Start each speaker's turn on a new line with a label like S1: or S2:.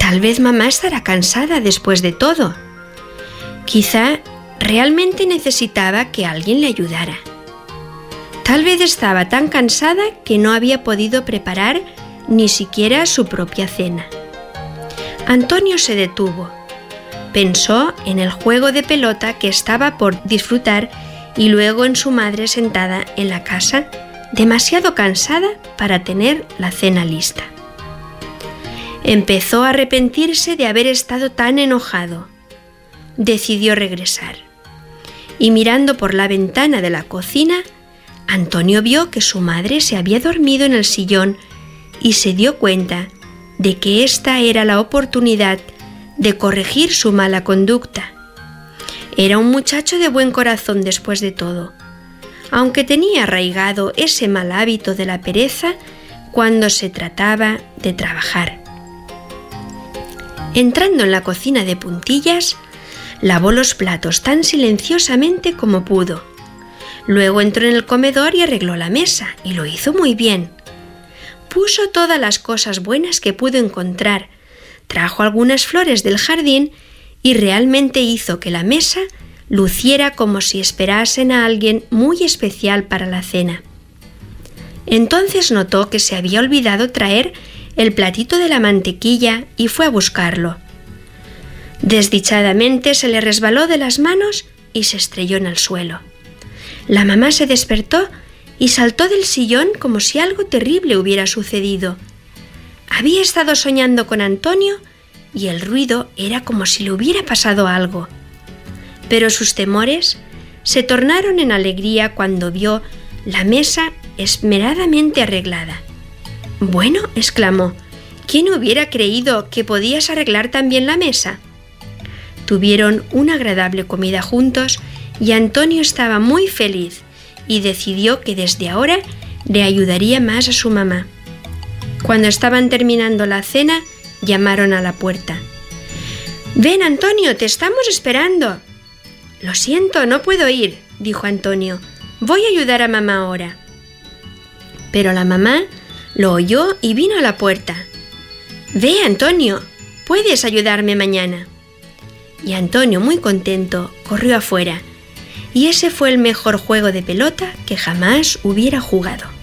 S1: Tal vez mamá estará cansada después de todo. Quizá realmente necesitaba que alguien le ayudara. Tal vez estaba tan cansada que no había podido preparar ni siquiera su propia cena. Antonio se detuvo. Pensó en el juego de pelota que estaba por disfrutar y luego en su madre sentada en la casa, demasiado cansada para tener la cena lista. Empezó a arrepentirse de haber estado tan enojado. Decidió regresar. Y mirando por la ventana de la cocina, Antonio vio que su madre se había dormido en el sillón y se dio cuenta de que esta era la oportunidad de corregir su mala conducta. Era un muchacho de buen corazón después de todo, aunque tenía arraigado ese mal hábito de la pereza cuando se trataba de trabajar. Entrando en la cocina de puntillas, lavó los platos tan silenciosamente como pudo. Luego entró en el comedor y arregló la mesa, y lo hizo muy bien. Puso todas las cosas buenas que pudo encontrar, trajo algunas flores del jardín y realmente hizo que la mesa luciera como si esperasen a alguien muy especial para la cena. Entonces notó que se había olvidado traer el platito de la mantequilla y fue a buscarlo. Desdichadamente se le resbaló de las manos y se estrelló en el suelo. La mamá se despertó y saltó del sillón como si algo terrible hubiera sucedido. Había estado soñando con Antonio y el ruido era como si le hubiera pasado algo. Pero sus temores se tornaron en alegría cuando vio la mesa esmeradamente arreglada. «Bueno», exclamó, «¿quién hubiera creído que podías arreglar también la mesa?». Tuvieron una agradable comida juntos y Antonio estaba muy feliz y decidió que desde ahora le ayudaría más a su mamá. Cuando estaban terminando la cena, llamaron a la puerta. «Ven, Antonio, te estamos esperando». «Lo siento, no puedo ir», dijo Antonio. «Voy a ayudar a mamá ahora». Pero la mamá lo oyó y vino a la puerta. «Ve, Antonio, puedes ayudarme mañana». Y Antonio, muy contento, corrió afuera. Y ese fue el mejor juego de pelota que jamás hubiera jugado.